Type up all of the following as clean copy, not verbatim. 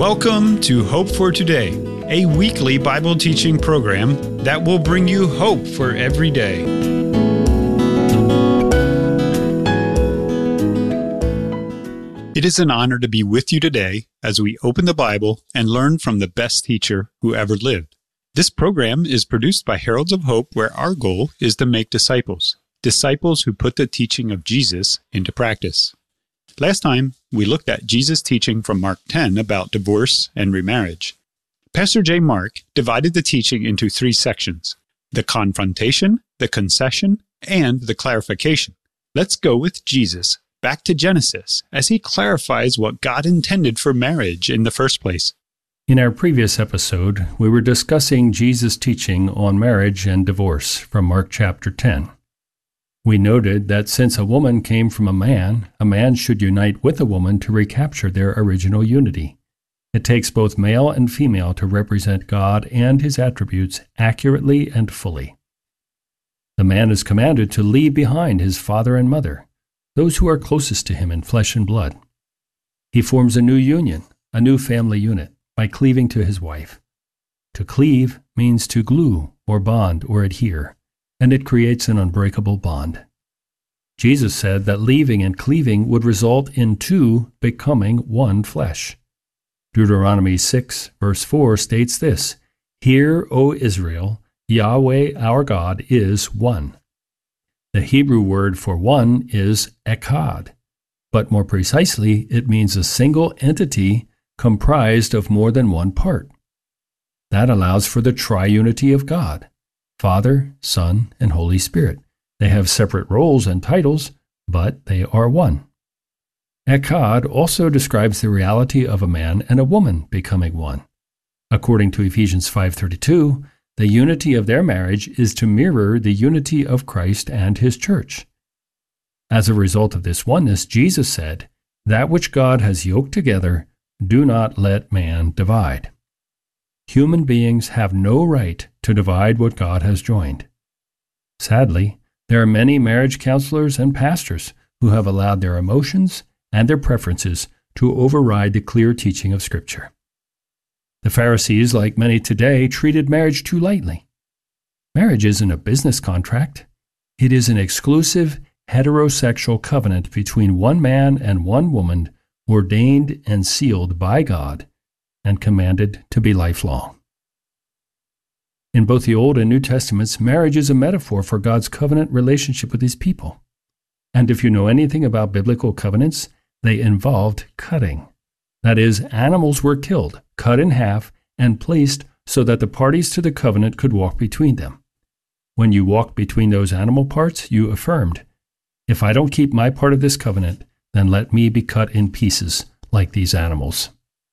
Welcome to Hope for Today, a weekly Bible teaching program that will bring you hope for every day. It is an honor to be with you today as we open the Bible and learn from the best teacher who ever lived. This program is produced by Heralds of Hope, where our goal is to make disciples who put the teaching of Jesus into practice. Last time, we looked at Jesus' teaching from Mark 10 about divorce and remarriage. Pastor J. Mark divided the teaching into three sections: the confrontation, the concession, and the clarification. Let's go with Jesus back to Genesis as he clarifies what God intended for marriage in the first place. In our previous episode, we were discussing Jesus' teaching on marriage and divorce from Mark chapter 10. We noted that since a woman came from a man should unite with a woman to recapture their original unity. It takes both male and female to represent God and his attributes accurately and fully. The man is commanded to leave behind his father and mother, those who are closest to him in flesh and blood. He forms a new union, a new family unit, by cleaving to his wife. To cleave means to glue or bond or adhere, and it creates an unbreakable bond. Jesus said that leaving and cleaving would result in two becoming one flesh. Deuteronomy 6, verse 4 states this: "Hear, O Israel, Yahweh our God is one." The Hebrew word for one is echad, but more precisely, it means a single entity comprised of more than one part. That allows for the triunity of God: Father, Son, and Holy Spirit. They have separate roles and titles, but they are one. Echad also describes the reality of a man and a woman becoming one. According to Ephesians 5:32, the unity of their marriage is to mirror the unity of Christ and his church. As a result of this oneness, Jesus said, "That which God has yoked together, do not let man divide." Human beings have no right to divide what God has joined. Sadly, there are many marriage counselors and pastors who have allowed their emotions and their preferences to override the clear teaching of Scripture. The Pharisees, like many today, treated marriage too lightly. Marriage isn't a business contract. It is an exclusive heterosexual covenant between one man and one woman, ordained and sealed by God and commanded to be lifelong. In both the Old and New Testaments, marriage is a metaphor for God's covenant relationship with his people. And if you know anything about biblical covenants, they involved cutting. That is, animals were killed, cut in half, and placed so that the parties to the covenant could walk between them. When you walked between those animal parts, you affirmed, "If I don't keep my part of this covenant, then let me be cut in pieces like these animals."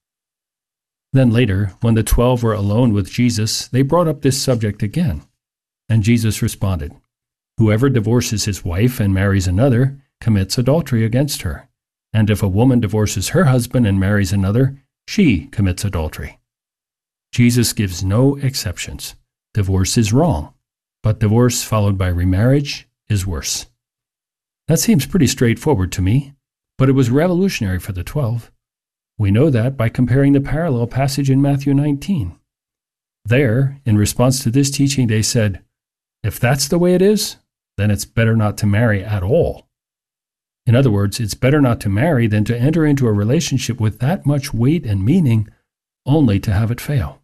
Then later, when the 12 were alone with Jesus, they brought up this subject again. And Jesus responded, "Whoever divorces his wife and marries another commits adultery against her. And if a woman divorces her husband and marries another, she commits adultery." Jesus gives no exceptions. Divorce is wrong, but divorce followed by remarriage is worse. That seems pretty straightforward to me, but it was revolutionary for the 12. We know that by comparing the parallel passage in Matthew 19. There, in response to this teaching, they said, "If that's the way it is, then it's better not to marry at all." In other words, it's better not to marry than to enter into a relationship with that much weight and meaning only to have it fail.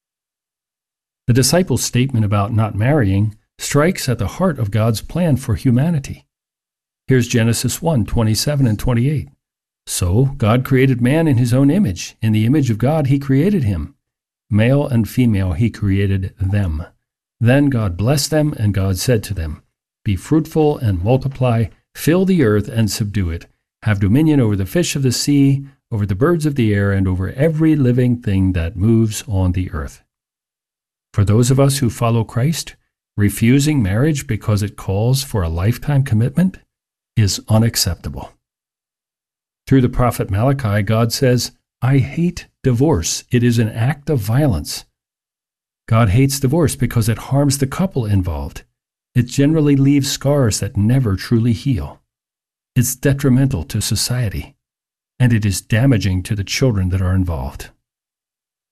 The disciples' statement about not marrying strikes at the heart of God's plan for humanity. Here's Genesis 1:27 and 28. "So God created man in his own image. In the image of God he created him. Male and female he created them. Then God blessed them, and God said to them, 'Be fruitful and multiply, fill the earth and subdue it. Have dominion over the fish of the sea, over the birds of the air, and over every living thing that moves on the earth.'" For those of us who follow Christ, refusing marriage because it calls for a lifetime commitment is unacceptable. Through the prophet Malachi, God says, "I hate divorce. It is an act of violence." God hates divorce because it harms the couple involved. It generally leaves scars that never truly heal. It's detrimental to society, and it is damaging to the children that are involved.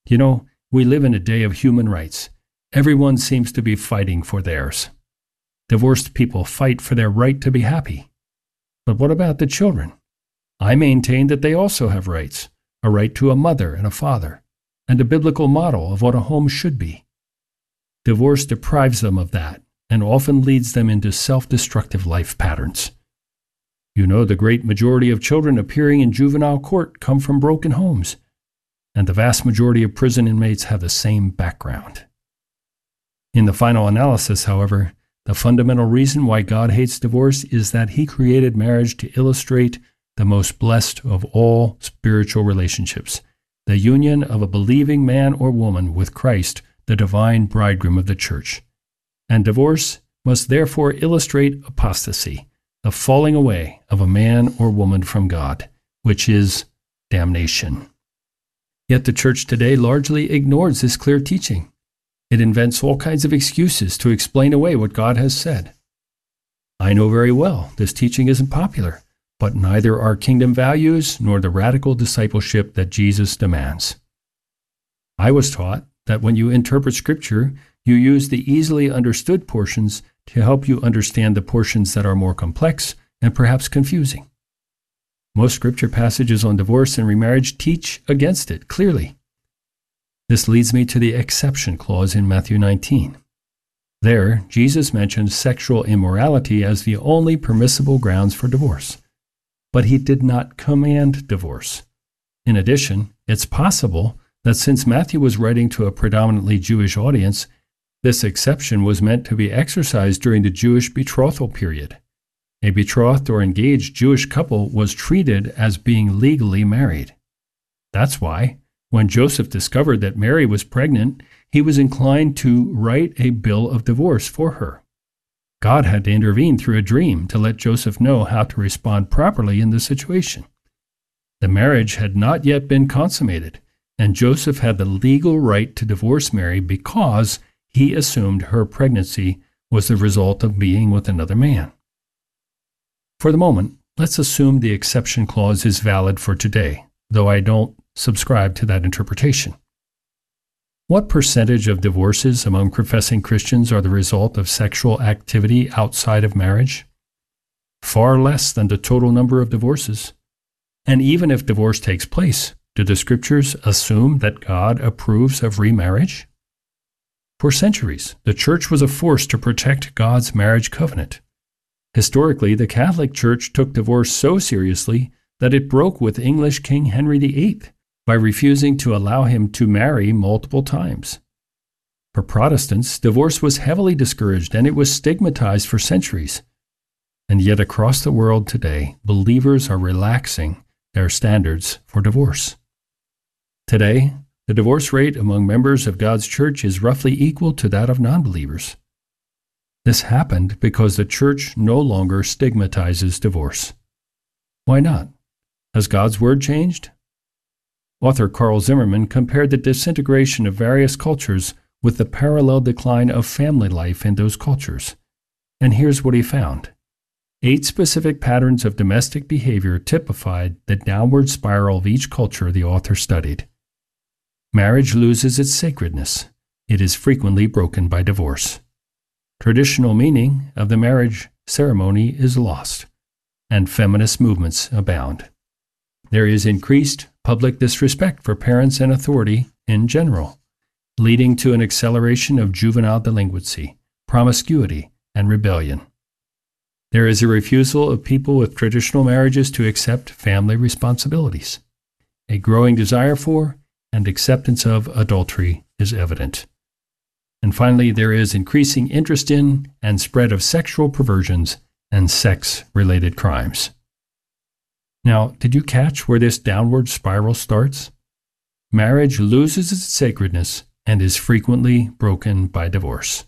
You know, we live in a day of human rights. Everyone seems to be fighting for theirs. Divorced people fight for their right to be happy. But what about the children? I maintain that they also have rights, a right to a mother and a father, and a biblical model of what a home should be. Divorce deprives them of that and often leads them into self-destructive life patterns. You know, the great majority of children appearing in juvenile court come from broken homes, and the vast majority of prison inmates have the same background. In the final analysis, however, the fundamental reason why God hates divorce is that He created marriage to illustrate the most blessed of all spiritual relationships, the union of a believing man or woman with Christ, the divine bridegroom of the church. And divorce must therefore illustrate apostasy, the falling away of a man or woman from God, which is damnation. Yet the church today largely ignores this clear teaching. It invents all kinds of excuses to explain away what God has said. I know very well this teaching isn't popular, but neither are kingdom values nor the radical discipleship that Jesus demands. I was taught that when you interpret Scripture, you use the easily understood portions to help you understand the portions that are more complex and perhaps confusing. Most Scripture passages on divorce and remarriage teach against it clearly. This leads me to the exception clause in Matthew 19. There, Jesus mentions sexual immorality as the only permissible grounds for divorce. But He did not command divorce. In addition, it's possible that since Matthew was writing to a predominantly Jewish audience, this exception was meant to be exercised during the Jewish betrothal period. A betrothed or engaged Jewish couple was treated as being legally married. That's why, when Joseph discovered that Mary was pregnant, he was inclined to write a bill of divorce for her. God had to intervene through a dream to let Joseph know how to respond properly in the situation. The marriage had not yet been consummated, and Joseph had the legal right to divorce Mary because he assumed her pregnancy was the result of being with another man. For the moment, let's assume the exception clause is valid for today, though I don't subscribe to that interpretation. What percentage of divorces among professing Christians are the result of sexual activity outside of marriage? Far less than the total number of divorces. And even if divorce takes place, do the Scriptures assume that God approves of remarriage? For centuries, the Church was a force to protect God's marriage covenant. Historically, the Catholic Church took divorce so seriously that it broke with English King Henry VIII by refusing to allow him to marry multiple times. For Protestants, divorce was heavily discouraged and it was stigmatized for centuries. And yet across the world today, believers are relaxing their standards for divorce. Today, the divorce rate among members of God's church is roughly equal to that of non-believers. This happened because the church no longer stigmatizes divorce. Why not? Has God's word changed? Author Carl Zimmerman compared the disintegration of various cultures with the parallel decline of family life in those cultures. And here's what he found. 8 specific patterns of domestic behavior typified the downward spiral of each culture the author studied. Marriage loses its sacredness. It is frequently broken by divorce. Traditional meaning of the marriage ceremony is lost, and feminist movements abound. There is increased public disrespect for parents and authority in general, leading to an acceleration of juvenile delinquency, promiscuity, and rebellion. There is a refusal of people with traditional marriages to accept family responsibilities. A growing desire for and acceptance of adultery is evident. And finally, there is increasing interest in and spread of sexual perversions and sex-related crimes. Now, did you catch where this downward spiral starts? Marriage loses its sacredness and is frequently broken by divorce.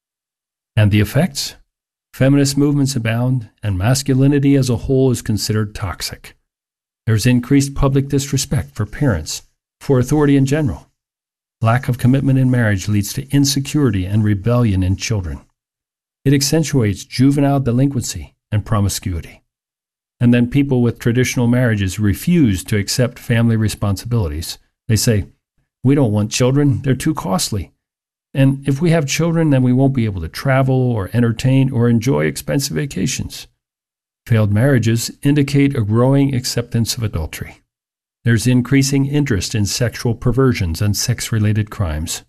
And the effects? Feminist movements abound, and masculinity as a whole is considered toxic. There's increased public disrespect for parents, for authority in general. Lack of commitment in marriage leads to insecurity and rebellion in children. It accentuates juvenile delinquency and promiscuity. And then people with traditional marriages refuse to accept family responsibilities. They say, We don't want children. They're too costly. And if we have children, then we won't be able to travel or entertain or enjoy expensive vacations. Failed marriages indicate a growing acceptance of adultery. There's increasing interest in sexual perversions and sex-related crimes.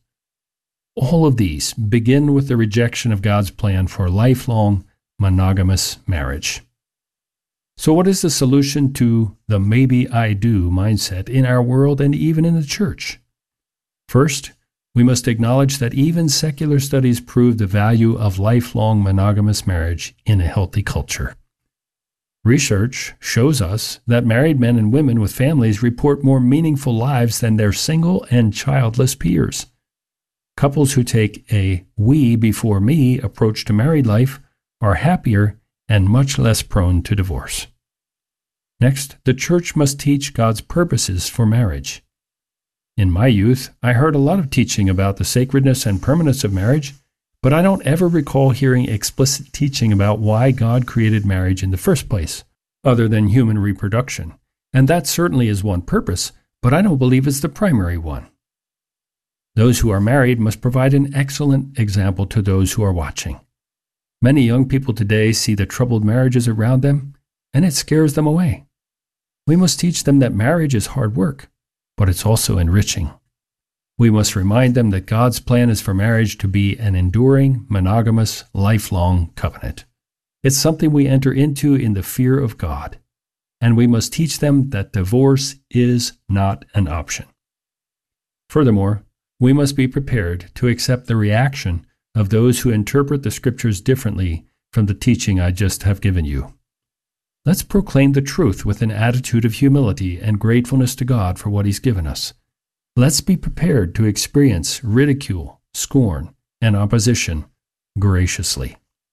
All of these begin with the rejection of God's plan for lifelong monogamous marriage. So what is the solution to the maybe I do mindset in our world and even in the church? First, we must acknowledge that even secular studies prove the value of lifelong monogamous marriage in a healthy culture. Research shows us that married men and women with families report more meaningful lives than their single and childless peers. Couples who take a we before me approach to married life are happier and much less prone to divorce. Next, the church must teach God's purposes for marriage. In my youth, I heard a lot of teaching about the sacredness and permanence of marriage, but I don't ever recall hearing explicit teaching about why God created marriage in the first place, other than human reproduction. And that certainly is one purpose, but I don't believe it's the primary one. Those who are married must provide an excellent example to those who are watching. Many young people today see the troubled marriages around them, and it scares them away. We must teach them that marriage is hard work, but it's also enriching. We must remind them that God's plan is for marriage to be an enduring, monogamous, lifelong covenant. It's something we enter into in the fear of God, and we must teach them that divorce is not an option. Furthermore, we must be prepared to accept the reaction of those who interpret the Scriptures differently from the teaching I just have given you. Let's proclaim the truth with an attitude of humility and gratefulness to God for what He's given us. Let's be prepared to experience ridicule, scorn, and opposition graciously.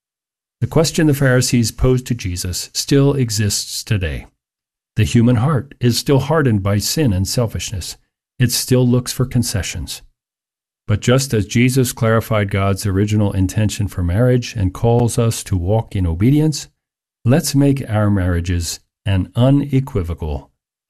The question the Pharisees posed to Jesus still exists today. The human heart is still hardened by sin and selfishness. It still looks for concessions. But just as Jesus clarified God's original intention for marriage and calls us to walk in obedience, let's make our marriages an unequivocal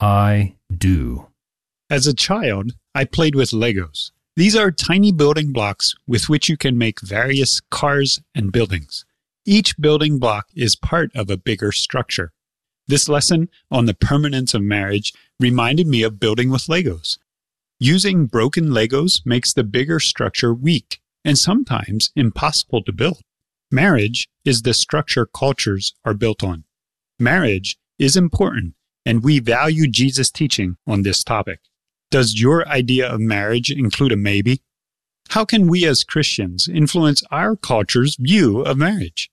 I do. As a child, I played with Legos. These are tiny building blocks with which you can make various cars and buildings. Each building block is part of a bigger structure. This lesson on the permanence of marriage reminded me of building with Legos. Using broken Legos makes the bigger structure weak and sometimes impossible to build. Marriage is the structure cultures are built on. Marriage is important, and we value Jesus' teaching on this topic. Does your idea of marriage include a maybe? How can we as Christians influence our culture's view of marriage?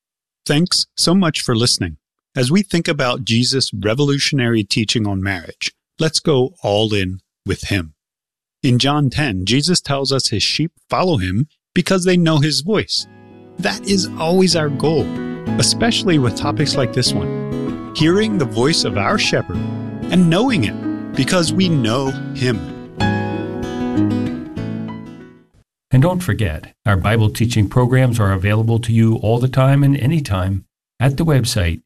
Thanks so much for listening. As we think about Jesus' revolutionary teaching on marriage, let's go all in with Him. In John 10, Jesus tells us His sheep follow Him because they know His voice. That is always our goal, especially with topics like this one. Hearing the voice of our shepherd and knowing it because we know Him. And don't forget, our Bible teaching programs are available to you all the time and anytime at the website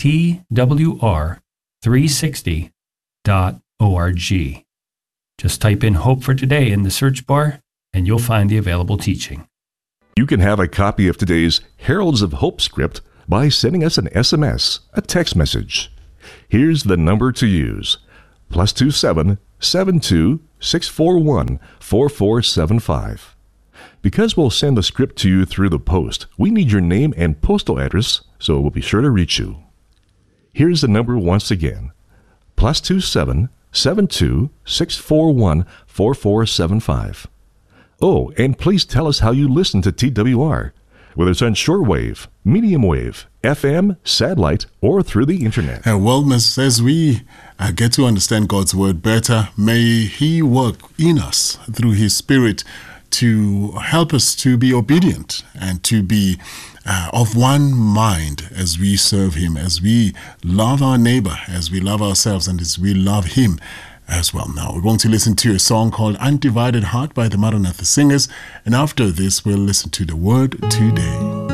twr360.org. Just type in Hope for Today in the search bar, and you'll find the available teaching. You can have a copy of today's Heralds of Hope script by sending us an SMS, a text message. Here's the number to use: +27 72 641 4475. Because we'll send the script to you through the post, we need your name and postal address, so we'll be sure to reach you. Here's the number once again: +27 72 641 4475. Oh, and please tell us how you listen to TWR, whether it's on shortwave, medium wave, FM, satellite, or through the internet. Well, as we get to understand God's Word better, may He work in us through His Spirit to help us to be obedient and to be of one mind as we serve Him, as we love our neighbor, as we love ourselves, and as we love Him as well. Now, we're going to listen to a song called Undivided Heart by the Maranatha Singers, and after this, we'll listen to the Word Today.